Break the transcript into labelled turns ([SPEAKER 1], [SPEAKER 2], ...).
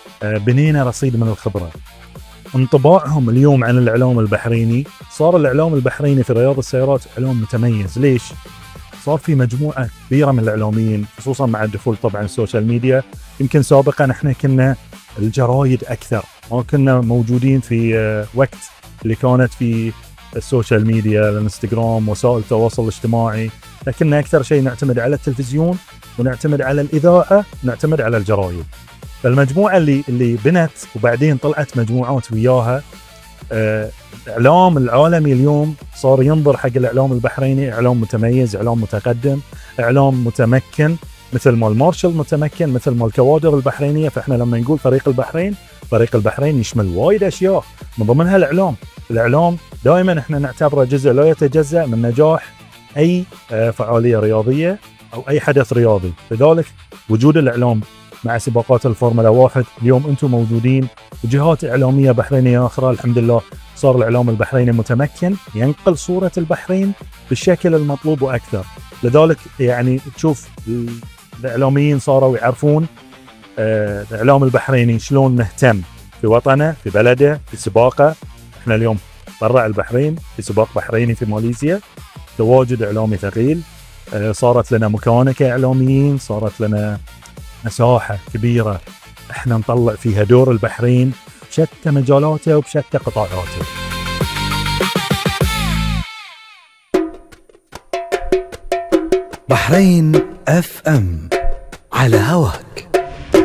[SPEAKER 1] بنينا رصيد من الخبرة. انطباعهم اليوم عن الإعلام البحريني، صار الإعلام البحريني في رياض السيارات إعلام متميز. ليش؟ صار في مجموعة كبيرة من الإعلاميين، خصوصا مع الدخول طبعا السوشيال ميديا. يمكن سابقا احنا كنا الجرايد أكثر، ما كنا موجودين في وقت اللي كانت في السوشيال ميديا، الانستغرام، وسائل التواصل الاجتماعي، لكننا أكثر شيء نعتمد على التلفزيون، ونعتمد على الإذاعة، ونعتمد على الجرايد. فالمجموعة اللي بنت وبعدين طلعت مجموعات وياها، الإعلام العالمي اليوم صار ينظر حق الإعلام البحريني إعلام متميز، إعلام متقدم، إعلام متمكن، مثل ما المارشال متمكن، مثل ما الكوادر البحرينية. فإحنا لما نقول فريق البحرين يشمل وايد أشياء من ضمنها الإعلام دائما إحنا نعتبره جزء لا يتجزأ من نجاح أي فعالية رياضية أو أي حدث رياضي. لذلك وجود الإعلام مع سباقات الفورمولا 1 اليوم أنتم موجودين، وجهات إعلامية بحرينية أخرى، الحمد لله صار الإعلام البحريني متمكن ينقل صورة البحرين بالشكل المطلوب وأكثر. لذلك يعني تشوف الإعلاميين صاروا يعرفون الإعلام البحريني شلون مهتم في وطنه، في بلده، في سباقه. احنا اليوم برا البحرين في سباق بحريني في ماليزيا، تواجد إعلامي ثقيل، صارت لنا مكانة كإعلاميين، صارت لنا مساحة كبيرة احنا نطلع فيها دور البحرين بشتى مجالاته وبشتى قطاعاته.
[SPEAKER 2] بحرين FM على هواك.